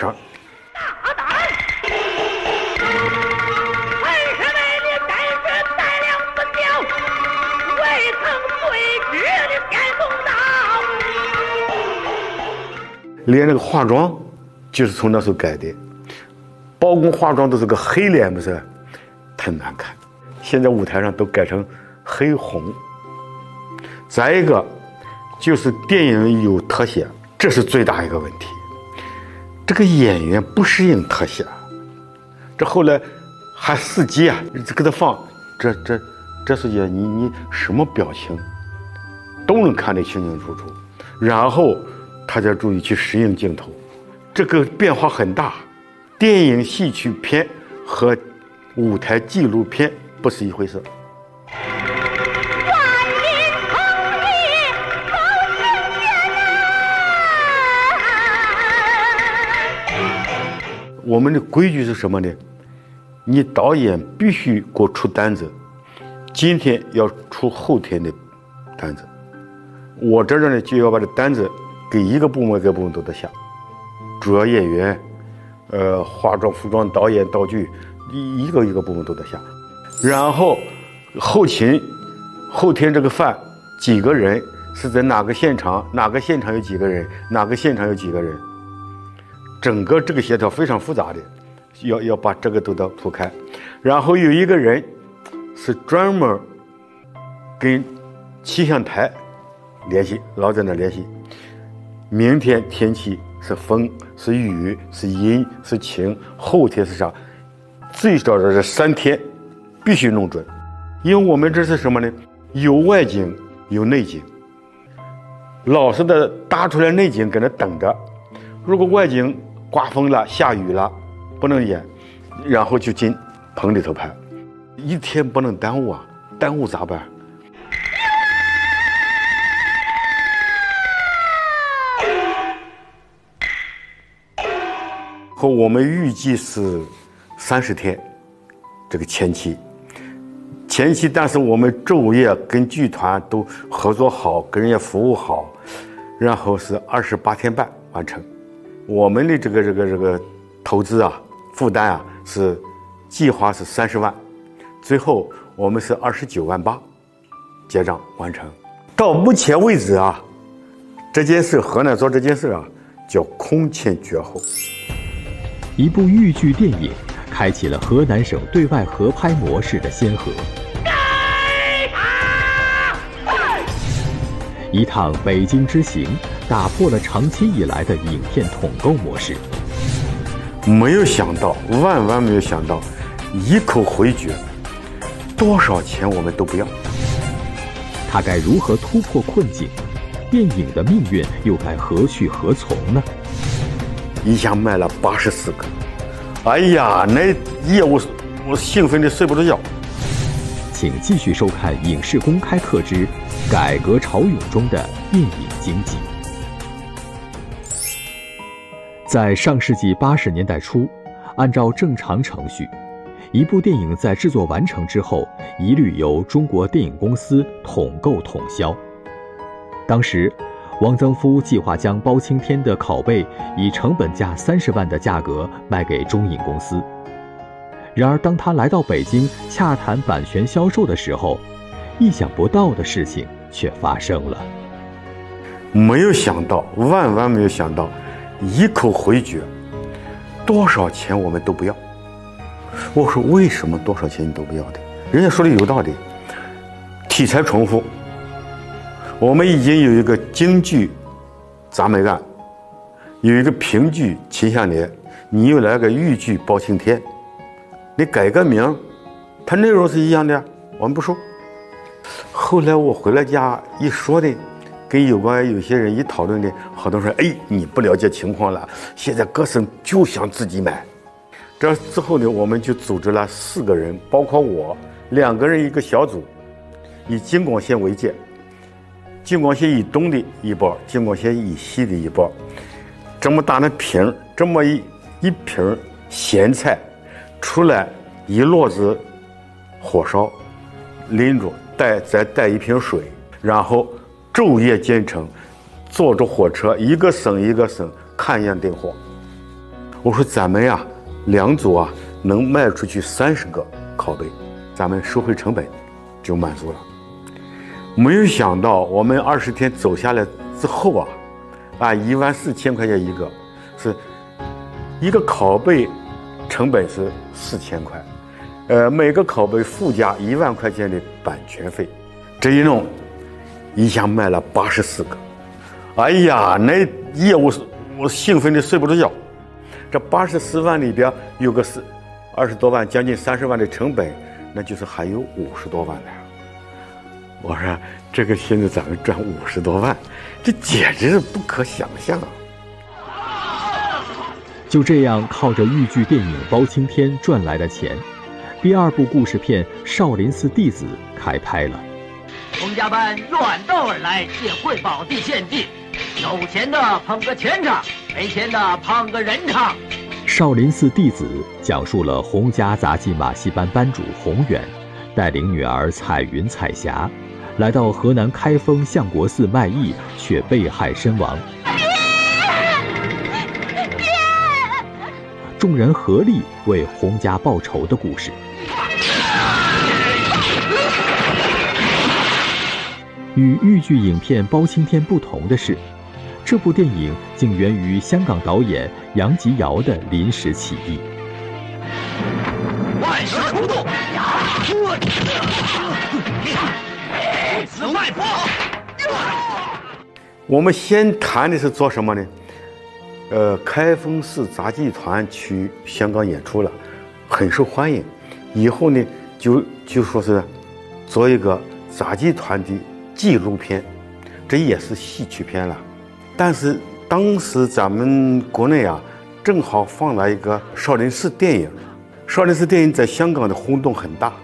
上。 大胆！本是为你战士带领本将，未曾对决的先锋刀。 连那个化妆就是从那时候改的，包公化妆都是个黑脸，不是太难看。现在舞台上都改成黑红。再一个就是电影有特写，这是最大一个问题。这个演员不适应特写，这后来还司机啊，给他放这是演你什么表情都能看得清清楚楚，然后他才注意去适应镜头，这个变化很大。电影戏曲片和舞台纪录片不是一回事。我们的规矩是什么呢？你导演必须给我出单子，今天要出后天的单子。我这呢就要把这单子给一个部门都得下，主要演员、化妆、服装、导演、道具，一个部门都得下。然后后勤，后天这个饭几个人是在哪个现场，哪个现场有几个人，哪个现场有几个人。整个这个协调非常复杂的，要把这个都得铺开，然后有一个人是专门跟气象台联系，老在那联系。明天天气是风是雨是阴是晴，后天是啥，最少这3天必须弄准，因为我们这是什么呢？有外景有内景，老实的搭出来内景搁那等着，如果外景刮风了下雨了不能演，然后就进棚里头拍，一天不能耽误啊，耽误咋办？和我们预计是30天，这个前期，但是我们昼夜跟剧团都合作好，跟人家服务好，然后是28天半完成。我们的这个投资啊，负担啊是计划是30万，最后我们是29万8结账完成。到目前为止啊，这件事河南做这件事啊叫空前绝后。 一部豫剧电影开启了河南省对外合拍模式的先河。一趟北京之行打破了长期以来的影片统购模式。 没有想到，万没有想到，一口回绝，多少钱我们都不要。 他该如何突破困境？电影的命运又该何去何从呢？ 一下卖了84个，哎呀，那业务我兴奋的睡不着觉。 请继续收看《影视公开课之改革潮涌中的电影经济》。在上世纪80年代初，按照正常程序，一部电影在制作完成之后，一律由中国电影公司统购统销。当时，汪曾祜计划将包青天的拷贝以成本价30万的价格卖给中影公司。然而，当他来到北京洽谈版权销售的时候，意想不到的事情却发生了。 没有想到，万没有想到，一口回绝，多少钱我们都不要。我说为什么多少钱你都不要的？人家说的有道理，题材重复。我们已经有一个京剧铡美案，有一个评剧秦香莲，你又来个豫剧包青天，你改个名，它内容是一样的，我们不说。后来我回了家一说的，跟有些人一讨论的，好多人说，哎，你不了解情况了，现在各省就想自己买。这之后呢，我们就组织了4个人，包括我，2个人一个小组，以京广线为界，京广线以东的一波，京广线以西的一波，这么大的瓶，这么一瓶咸菜，出来一摞子火烧，拎着再带一瓶水，然后昼夜兼程，坐着火车一个省一个省看样订货。 我说咱们呀2组啊能卖出去30个拷贝，咱们收回成本就满足了。没有想到我们20天走下来之后啊，14000块钱一个，是一个拷贝成本是4000块，每个拷贝附加1万块钱的版权费，这一弄一下卖了84个。哎呀，那业务我兴奋的睡不着觉。这84万里边有个20多万，将近30万的成本，那就是还有50多万的。我说这个现在咱们赚50多万，这简直是不可想象啊！ 就这样靠着豫剧电影《包青天》赚来的钱，第2部故事片《少林寺弟子》开拍了。 洪家班远道而来，借贵宝地献计，有钱的捧个钱场，没钱的捧个人场。 少林寺弟子讲述了洪家杂技马戏班班主洪远带领女儿彩云、彩霞来到河南开封相国寺卖艺，却被害身亡。众人合力为洪家报仇的故事。与豫剧影片《包青天》不同的是，这部电影竟源于香港导演杨吉尧的临时起意。 万事出动，此外破。 我们先谈的是做什么呢？开封市杂技团去香港演出了，很受欢迎。以后呢，就说是做一个杂技团的纪录片，这也是戏曲片了。但是当时咱们国内啊，正好放了一个少林寺电影，少林寺电影在香港的轰动很大。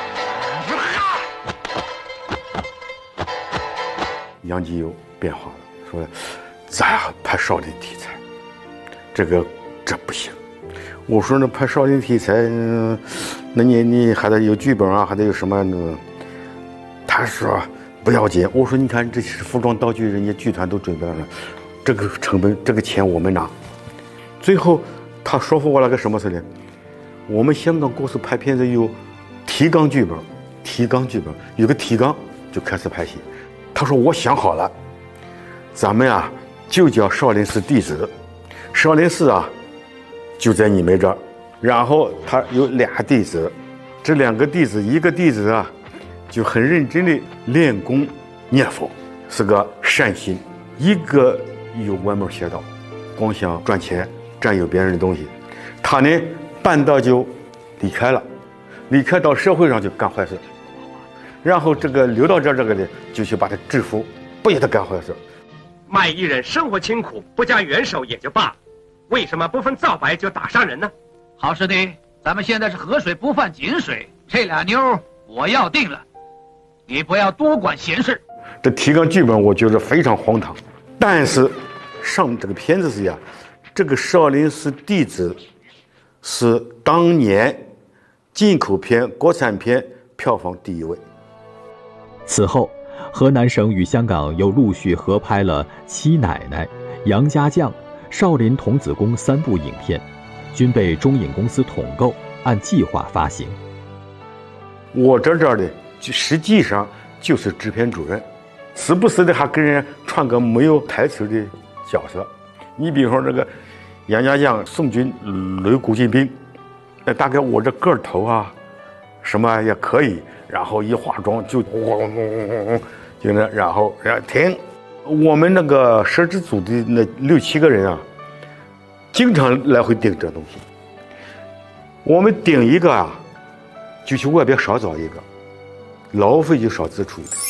杨吉尧变化了，说咱拍少林题材，这不行。我说那拍少林题材，那你还得有剧本啊，还得有什么呢？他说不要紧。我说你看，这是服装道具，人家剧团都准备了，这个成本这个钱我们拿。最后他说服我了个什么事呢？我们香港公司拍片子有提纲剧本，有个提纲就开始拍戏。他说我想好了，咱们啊就叫少林寺弟子，少林寺啊就在你们这儿，然后他有2弟子，这2个弟子，一个弟子啊就很认真的练功念佛，是个善心；一个有歪门邪道，光想赚钱，占有别人的东西。他呢半道就离开了，离开到社会上就干坏事，然后这个留到这个呢就去把他制服，不给他干坏事。 卖艺人生活清苦，不加援手也就罢了，为什么不分皂白就打伤人呢？ 好师弟，咱们现在是河水不犯井水，这俩妞我要定了，你不要多管闲事。 这提纲剧本我觉得非常荒唐，但是上这个片子是呀，这个少林寺弟子是当年进口片、国产片票房第1位。 此后，河南省与香港又陆续合拍了《七奶奶》《杨家将》《少林童子功》3部影片，均被中影公司统购，按计划发行。 我这的实际上就是制片主任，时不时的还跟人串个没有台词的角色。你比如说这个杨家将宋军擂古进兵，大概我这个头啊什么也可以，然后一化妆就就那，然后停。我们那个摄制组的那6、7个人啊，经常来回顶这东西。我们顶一个啊，就去外边少找一个，劳费就少支出一个。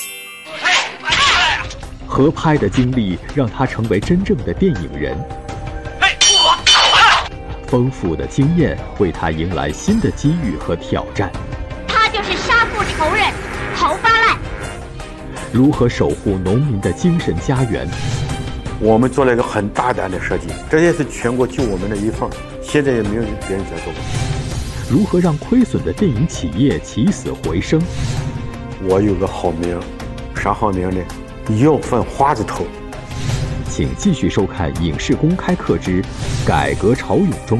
合拍的经历让他成为真正的电影人，丰富的经验为他迎来新的机遇和挑战。 他就是杀父仇人侯发赖。 如何守护农民的精神家园？ 我们做了一个很大胆的设计，这也是全国就我们的一份，现在也没有别人在做过。 如何让亏损的电影企业起死回生？ 我有个好名，啥好名呢？要饭花子头。 请继续收看《影视公开课之改革潮涌中